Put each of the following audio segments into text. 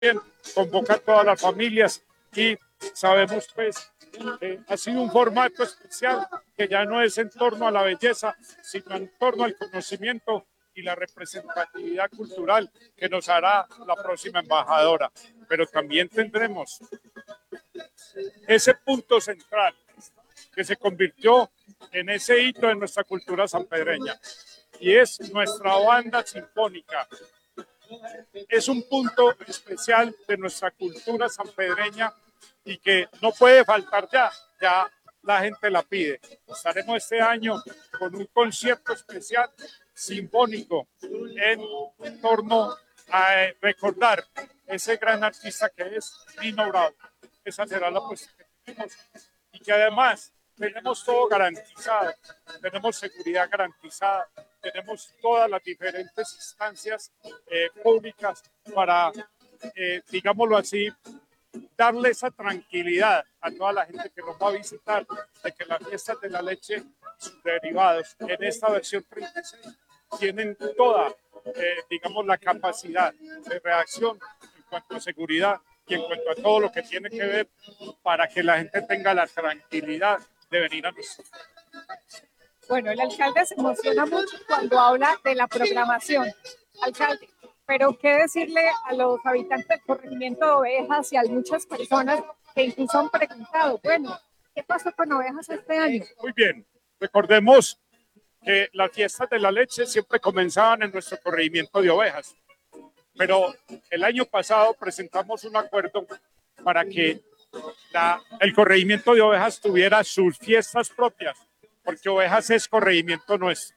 convoca a todas las familias y sabemos pues ha sido un formato especial que ya no es en torno a la belleza, sino en torno al conocimiento y la representatividad cultural que nos hará la próxima embajadora. Pero también tendremos ese punto central que se convirtió en ese hito de nuestra cultura sanpedreña, y es nuestra banda sinfónica. Es un punto especial de nuestra cultura sanpedreña y que no puede faltar ya la gente la pide. Estaremos este año con un concierto especial sinfónico en torno a recordar ese gran artista que es Nino Bravo. Esa será la apuesta que tenemos y que además tenemos todo garantizado, tenemos seguridad garantizada, tenemos todas las diferentes instancias públicas para, digámoslo así, darle esa tranquilidad a toda la gente que nos va a visitar de que las fiestas de la leche y sus derivados en esta versión 36 tienen toda, digamos, la capacidad de reacción en cuanto a seguridad y en cuanto a todo lo que tiene que ver para que la gente tenga la tranquilidad de venir a nosotros. Bueno, el alcalde se emociona mucho cuando habla de la programación. Alcalde, pero ¿qué decirle a los habitantes del corregimiento de Ovejas y a muchas personas que incluso han preguntado, bueno, ¿qué pasó con Ovejas este año? Muy bien, recordemos que las fiestas de la leche siempre comenzaban en nuestro corregimiento de Ovejas, pero el año pasado presentamos un acuerdo para que el corregimiento de Ovejas tuviera sus fiestas propias, porque Ovejas es corregimiento nuestro.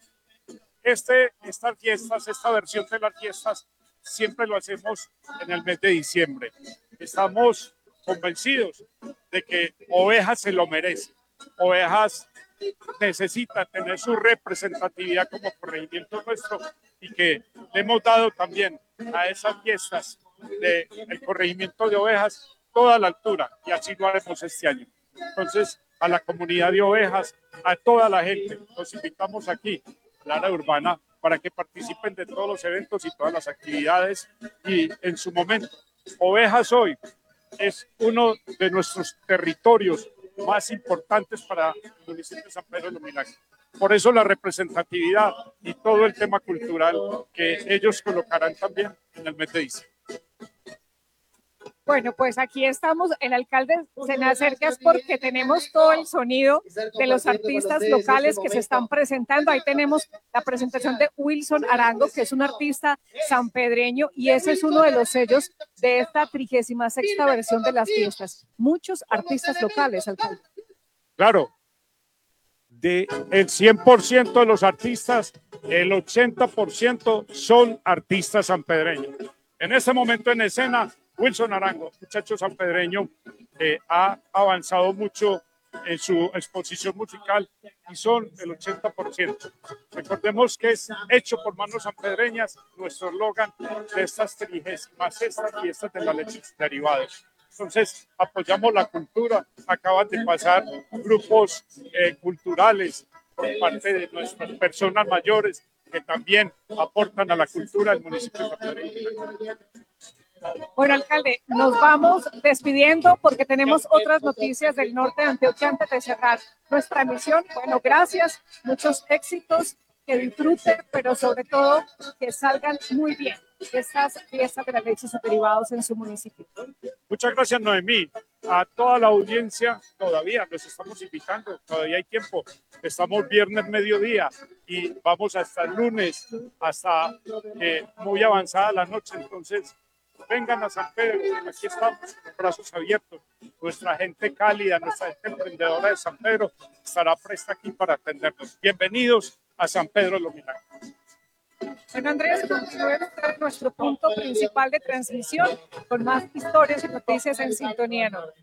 Estas fiestas, esta versión de las fiestas, siempre lo hacemos en el mes de diciembre. Estamos convencidos de que Ovejas se lo merece. Ovejas necesita tener su representatividad como corregimiento nuestro y que le hemos dado también a esas fiestas del corregimiento de Ovejas toda la altura, y así lo haremos este año. Entonces, a la comunidad de Ovejas, a toda la gente, los invitamos aquí, la área urbana, para que participen de todos los eventos y todas las actividades. Y en su momento, Ovejas hoy es uno de nuestros territorios más importantes para el municipio de San Pedro de los Milagros. Por eso la representatividad y todo el tema cultural que ellos colocarán también en el mes de diciembre. Bueno, pues aquí estamos, el alcalde se me acerca porque tenemos todo el sonido de los artistas locales que se están presentando. Ahí tenemos la presentación de Wilson Arango, que es un artista sanpedreño, y ese es uno de los sellos de esta 36ª versión de las fiestas. Muchos artistas locales, alcalde. Claro, del 100% de los artistas, el 80% son artistas sanpedreños. En este momento en escena, Wilson Arango, muchacho sanpedreño, ha avanzado mucho en su exposición musical y son el 80%. Recordemos que es hecho por manos sanpedreñas nuestro eslogan de estas 36ª fiestas de la leche y derivados. Entonces, apoyamos la cultura. Acaban de pasar grupos culturales por parte de nuestras personas mayores que también aportan a la cultura del municipio de Sanpedreño. Bueno, alcalde, nos vamos despidiendo porque tenemos otras noticias del norte de Antioquia antes de cerrar nuestra emisión. Bueno, gracias, muchos éxitos, que disfruten, pero sobre todo que salgan muy bien estas fiestas de la leche y sus derivados en su municipio. Muchas gracias, Noemí. A toda la audiencia, todavía los estamos invitando, todavía hay tiempo. Estamos viernes mediodía y vamos hasta el lunes, hasta muy avanzada la noche. Entonces, vengan a San Pedro, aquí estamos con los brazos abiertos. Nuestra gente cálida, nuestra gente emprendedora de San Pedro estará presta aquí para atendernos. Bienvenidos a San Pedro de los Milagros. Bueno, Andrés, continúe nuestro punto principal de transmisión con más historias y noticias en Sintonía Norte.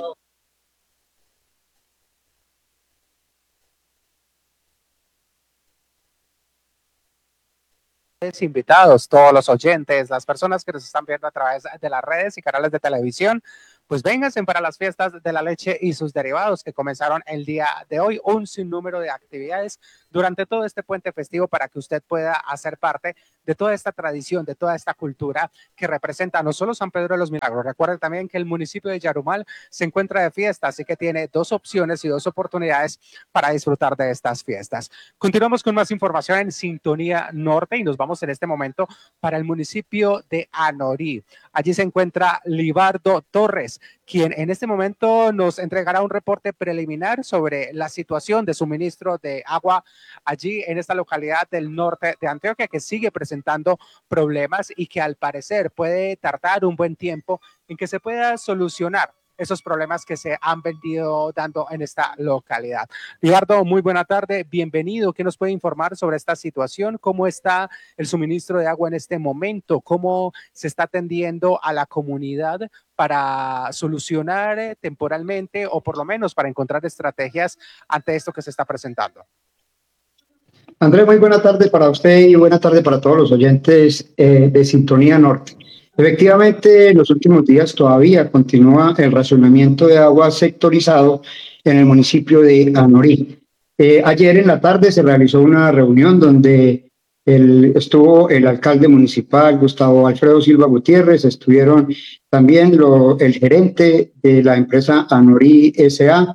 Invitados, todos los oyentes, las personas que nos están viendo a través de las redes y canales de televisión, pues vénganse para las fiestas de la leche y sus derivados que comenzaron el día de hoy, un sinnúmero de actividades durante todo este puente festivo para que usted pueda hacer parte de toda esta tradición, de toda esta cultura que representa no solo San Pedro de los Milagros. Recuerden también que el municipio de Yarumal se encuentra de fiesta, así que tiene dos opciones y dos oportunidades para disfrutar de estas fiestas. Continuamos con más información en Sintonía Norte y nos vamos en este momento para el municipio de Anorí. Allí se encuentra Libardo Torres, quien en este momento nos entregará un reporte preliminar sobre la situación de suministro de agua allí en esta localidad del norte de Antioquia, que sigue presentando problemas y que al parecer puede tardar un buen tiempo en que se pueda solucionar esos problemas que se han venido dando en esta localidad. Libardo, muy buena tarde, bienvenido. ¿Qué nos puede informar sobre esta situación? ¿Cómo está el suministro de agua en este momento? ¿Cómo se está atendiendo a la comunidad para solucionar temporalmente o por lo menos para encontrar estrategias ante esto que se está presentando? Andrés, muy buena tarde para usted y buena tarde para todos los oyentes de Sintonía Norte. Efectivamente, en los últimos días todavía continúa el racionamiento de agua sectorizado en el municipio de Anorí. Ayer en la tarde se realizó una reunión donde estuvo el alcalde municipal, Gustavo Alfredo Silva Gutiérrez, estuvieron también el gerente de la empresa Anorí S.A.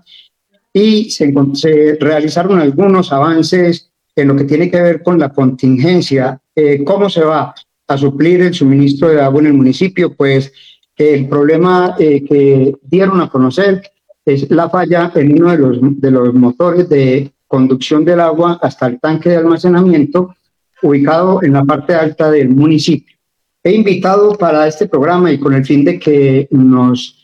y se realizaron algunos avances en lo que tiene que ver con la contingencia, cómo se va a suplir el suministro de agua en el municipio. Pues el problema que dieron a conocer es la falla en uno de los motores de conducción del agua hasta el tanque de almacenamiento ubicado en la parte alta del municipio. He invitado para este programa y con el fin de que nos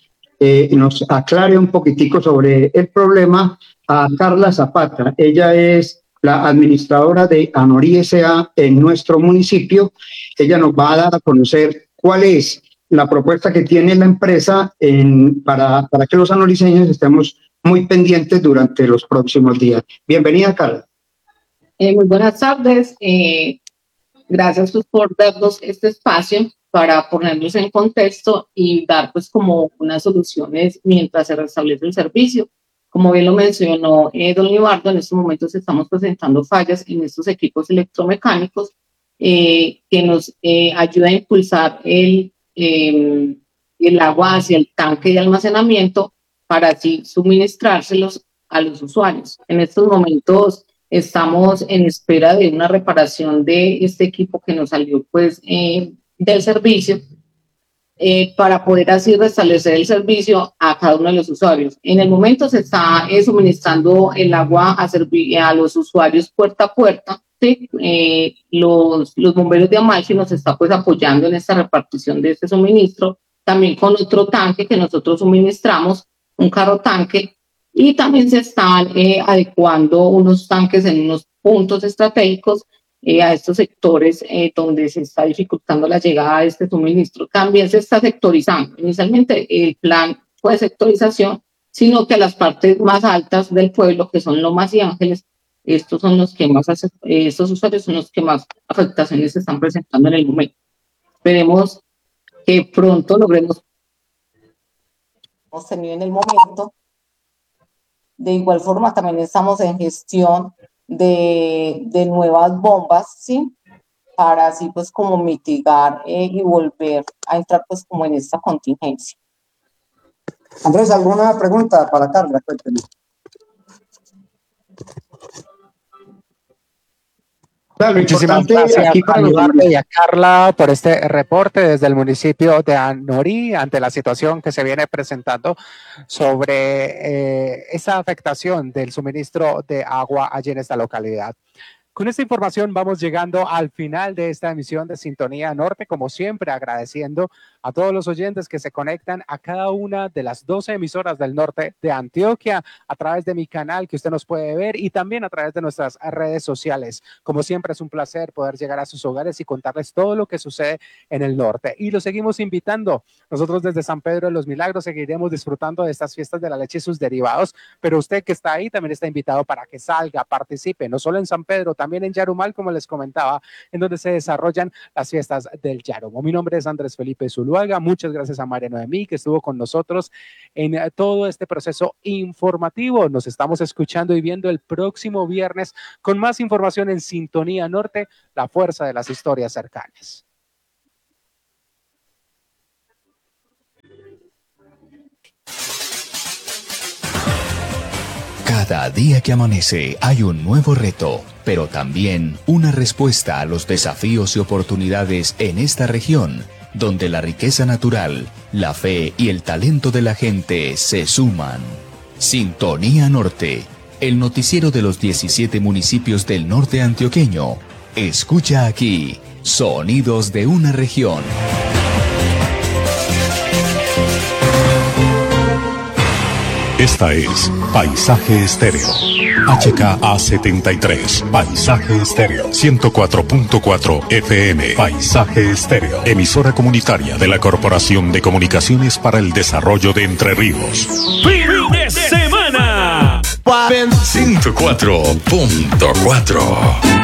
aclare un poquitico sobre el problema a Carla Zapata. Ella es la administradora de Anorí S.A. en nuestro municipio. Ella nos va a dar a conocer cuál es la propuesta que tiene la empresa para que los anoriceños estemos muy pendientes durante los próximos días. Bienvenida, Carla. Muy buenas tardes. Gracias por darnos este espacio para ponernos en contexto y dar pues como unas soluciones mientras se restablece el servicio. Como bien lo mencionó don Libardo, en estos momentos estamos presentando fallas en estos equipos electromecánicos que nos ayuda a impulsar el agua hacia el tanque de almacenamiento para así suministrárselos a los usuarios. En estos momentos estamos en espera de una reparación de este equipo que nos salió pues del servicio, para poder así restablecer el servicio a cada uno de los usuarios. En el momento se está suministrando el agua a los usuarios puerta a puerta. ¿Sí? Los bomberos de Amalfi nos están pues apoyando en esta repartición de este suministro, también con otro tanque que nosotros suministramos, un carro tanque, y también se están adecuando unos tanques en unos puntos estratégicos a estos sectores donde se está dificultando la llegada de este suministro. También se está sectorizando. Inicialmente el plan fue de sectorización, sino que a las partes más altas del pueblo, que son Lomas y Ángeles, estos usuarios son los que más afectaciones se están presentando en el momento. Esperemos que pronto logremos hemos tenido en el momento. De igual forma, también estamos en gestión de nuevas bombas, ¿sí? Para así pues como mitigar y volver a entrar pues como en esta contingencia. Andrés, ¿alguna pregunta para Carla? Cuénteme. Claro, muchísimas gracias a Libardo y a Carla por este reporte desde el municipio de Anorí ante la situación que se viene presentando sobre esa afectación del suministro de agua allí en esta localidad. Con esta información vamos llegando al final de esta emisión de Sintonía Norte, como siempre agradeciendo a todos los oyentes que se conectan a cada una de las 12 emisoras del norte de Antioquia a través de mi canal que usted nos puede ver y también a través de nuestras redes sociales. Como siempre es un placer poder llegar a sus hogares y contarles todo lo que sucede en el norte. Y los seguimos invitando. Nosotros desde San Pedro de los Milagros seguiremos disfrutando de estas fiestas de la leche y sus derivados, pero usted que está ahí también está invitado para que salga, participe, no solo en San Pedro, también en Yarumal, como les comentaba, en donde se desarrollan las fiestas del Yarumo. Mi nombre es Andrés Felipe Zulu. Zuluaga. Muchas gracias a María Noemí, que estuvo con nosotros en todo este proceso informativo. Nos estamos escuchando y viendo el próximo viernes con más información en Sintonía Norte, la fuerza de las historias cercanas. Cada día que amanece hay un nuevo reto, pero también una respuesta a los desafíos y oportunidades en esta región, donde la riqueza natural, la fe y el talento de la gente se suman. Sintonía Norte, el noticiero de los 17 municipios del norte antioqueño. Escucha aquí, sonidos de una región. Esta es Paisaje Estéreo. HKA73. Paisaje Estéreo. 104.4 FM. Paisaje Estéreo. Emisora comunitaria de la Corporación de Comunicaciones para el Desarrollo de Entre Ríos. ¡Fin de semana! 104.4